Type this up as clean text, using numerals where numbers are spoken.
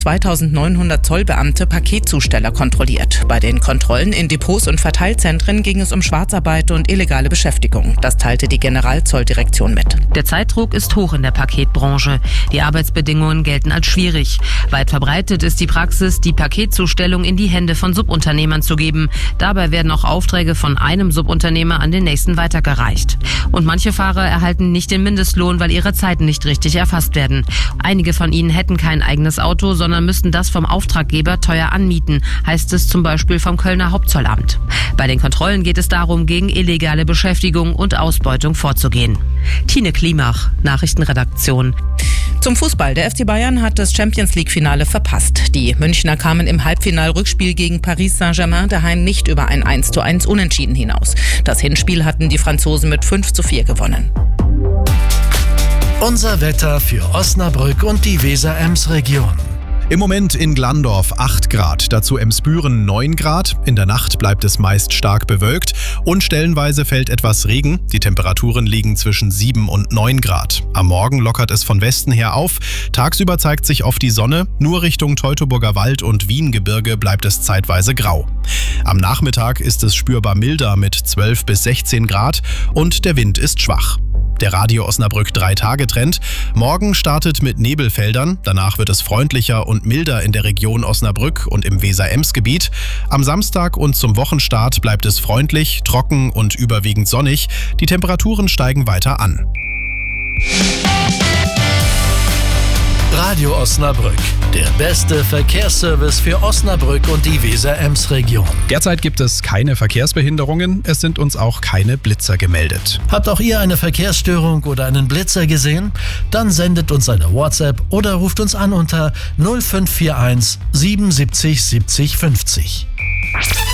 2.900 Zollbeamte Paketzusteller kontrolliert. Bei den Kontrollen in Depots und Verteilzentren ging es um Schwarzarbeit und illegale Beschäftigung. Das teilte die Generalzolldirektion mit. Der Zeitdruck ist hoch in der Paketbranche. Die Arbeitsbedingungen gelten als schwierig. Weit verbreitet ist die Praxis, die Paketzustellung in die Hände von Subunternehmern zu geben. Dabei werden auch Aufträge von einem Subunternehmer an den nächsten weitergereicht. Und manche Fahrer erhalten nicht den Mindestlohn, weil ihre Zeiten nicht richtig erfasst werden. Einige von ihnen hätten kein eigenes Auto, sondern müssten das vom Auftraggeber teuer anmieten, heißt es zum Beispiel vom Kölner Hauptzollamt. Bei den Kontrollen geht es darum, gegen illegale Beschäftigung und Ausbeutung vorzugehen. Tine Klimach, Nachrichtenredaktion. Zum Fußball. Der FC Bayern hat das Champions-League-Finale verpasst. Die Münchner kamen im Halbfinal-Rückspiel gegen Paris Saint-Germain daheim nicht über ein 1:1 Unentschieden hinaus. Das Hinspiel hatten die Franzosen mit 5:4 gewonnen. Unser Wetter für Osnabrück und die Weser-Ems-Region. Im Moment in Glandorf 8 Grad, dazu Emsbüren 9 Grad. In der Nacht bleibt es meist stark bewölkt und stellenweise fällt etwas Regen. Die Temperaturen liegen zwischen 7 und 9 Grad. Am Morgen lockert es von Westen her auf. Tagsüber zeigt sich oft die Sonne. Nur Richtung Teutoburger Wald und Wiengebirge bleibt es zeitweise grau. Am Nachmittag ist es spürbar milder mit 12 bis 16 Grad und der Wind ist schwach. Der Radio Osnabrück 3-Tage-Trend. Morgen startet mit Nebelfeldern, danach wird es freundlicher und milder in der Region Osnabrück und im Weser-Ems-Gebiet. Am Samstag und zum Wochenstart bleibt es freundlich, trocken und überwiegend sonnig. Die Temperaturen steigen weiter an. Radio Osnabrück, der beste Verkehrsservice für Osnabrück und die Weser-Ems-Region. Derzeit gibt es keine Verkehrsbehinderungen, es sind uns auch keine Blitzer gemeldet. Habt auch ihr eine Verkehrsstörung oder einen Blitzer gesehen? Dann sendet uns eine WhatsApp oder ruft uns an unter 0541 77 70 50.